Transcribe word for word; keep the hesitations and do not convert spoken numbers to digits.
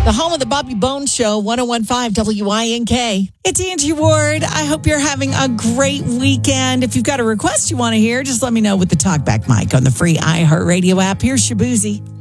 The home of the Bobby Bones Show, one oh one point five W I N K. It's Angie Ward. I hope you're having a great weekend. If you've got a request you want to hear, just let me know with the talkback mic on the free iHeartRadio app. Here's Shabuzi.